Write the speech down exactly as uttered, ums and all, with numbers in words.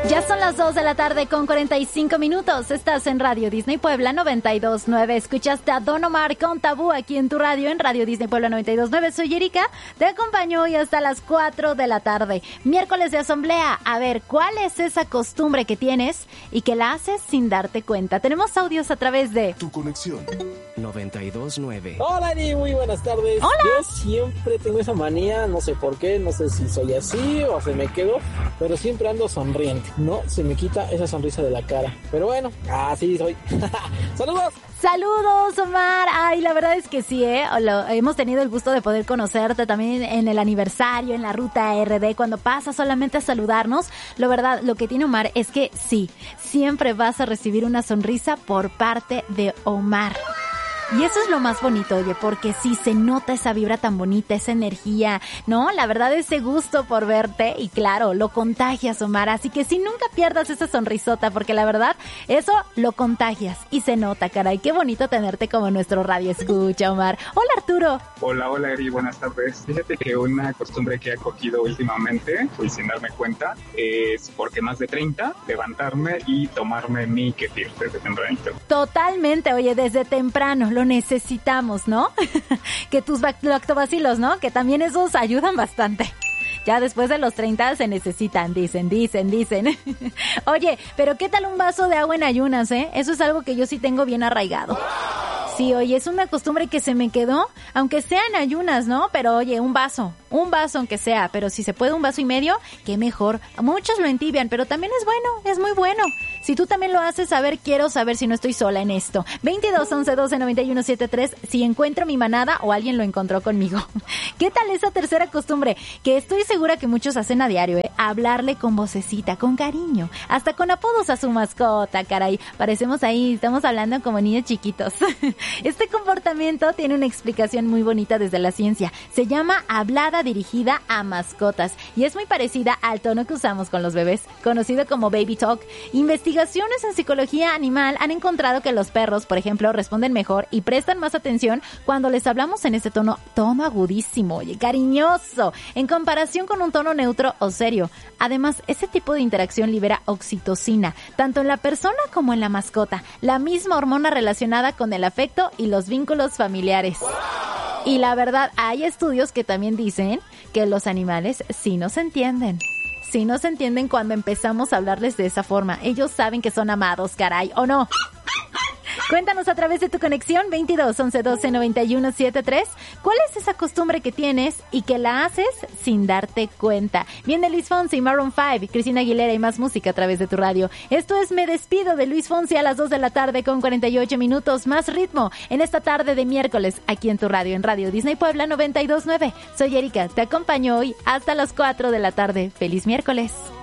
Ya son las dos de la tarde con cuarenta y cinco minutos. Estás en Radio Disney Puebla noventa y dos punto nueve. Escuchaste a Don Omar con Tabú aquí en tu radio, en Radio Disney Puebla noventa y dos punto nueve. Soy Erika, te acompaño hoy hasta las cuatro de la tarde. Miércoles de asamblea. A ver, ¿cuál es esa costumbre que tienes y que la haces sin darte cuenta? Tenemos audios a través de Tu Conexión noventa y dos punto nueve. Hola, Ari, muy buenas tardes. Hola. Yo siempre tengo esa manía, no sé por qué, no sé si soy así o se me quedó, pero siempre ando sonriente. No se me quita esa sonrisa de la cara. Pero bueno, así soy. ¡Saludos! Saludos, Omar. Ay, la verdad es que sí, ¿eh? Lo, hemos tenido el gusto de poder conocerte también en el aniversario, en la ruta R D, cuando pasas solamente a saludarnos. La verdad, lo que tiene Omar es que sí, siempre vas a recibir una sonrisa por parte de Omar. Y eso es lo más bonito, oye, porque sí se nota esa vibra tan bonita, esa energía, ¿no? La verdad, ese gusto por verte y claro, lo contagias, Omar. Así que sí, nunca pierdas esa sonrisota, porque la verdad, eso lo contagias y se nota, caray. Qué bonito tenerte como nuestro radio escucha, Omar. Hola, Arturo. Hola, hola, Eri, buenas tardes. Fíjate que una costumbre que he acogido últimamente, y sin darme cuenta, es porque más de treinta, levantarme y tomarme mi kefir desde tempranito. Totalmente, oye, desde temprano lo necesitamos, ¿no? Que tus lactobacilos, ¿no? Que también esos ayudan bastante. Ya después de los treinta se necesitan, dicen, dicen, dicen. Oye, pero ¿qué tal un vaso de agua en ayunas, eh? Eso es algo que yo sí tengo bien arraigado. Sí, oye, es una costumbre que se me quedó, aunque sea en ayunas, ¿no? Pero oye, un vaso, un vaso aunque sea, pero si se puede un vaso y medio, qué mejor. Muchos lo entibian, pero también es bueno, es muy bueno. Si tú también lo haces, a ver, quiero saber si no estoy sola en esto. veintidós, once, doce, noventa y uno, setenta y tres, si encuentro mi manada o alguien lo encontró conmigo. ¿Qué tal esa tercera costumbre? Que estoy segura que muchos hacen a diario, ¿eh? Hablarle con vocecita, con cariño, hasta con apodos a su mascota, caray. Parecemos ahí, estamos hablando como niños chiquitos. Este comportamiento tiene una explicación muy bonita desde la ciencia. Se llama hablada dirigida a mascotas y es muy parecida al tono que usamos con los bebés, conocido como baby talk. Investigaciones en psicología animal han encontrado que los perros, por ejemplo, responden mejor y prestan más atención cuando les hablamos en ese tono, tono agudísimo, oye, cariñoso, en comparación con un tono neutro o serio. Además, ese tipo de interacción libera oxitocina, tanto en la persona como en la mascota, la misma hormona relacionada con el afecto y los vínculos familiares. Y la verdad, hay estudios que también dicen que los animales sí nos entienden. Sí nos entienden cuando empezamos a hablarles de esa forma. Ellos saben que son amados, caray, ¿o no? Cuéntanos a través de tu conexión veintidós, once, doce, noventa y uno, setenta y tres. ¿Cuál es esa costumbre que tienes y que la haces sin darte cuenta? Viene Luis Fonsi, Maroon cinco, Cristina Aguilera y más música a través de tu radio. Esto es Me Despido de Luis Fonsi a las dos de la tarde con cuarenta y ocho minutos. Más ritmo en esta tarde de miércoles aquí en tu radio, en Radio Disney Puebla noventa y dos punto nueve. Soy Erika, te acompaño hoy hasta las cuatro de la tarde. ¡Feliz miércoles!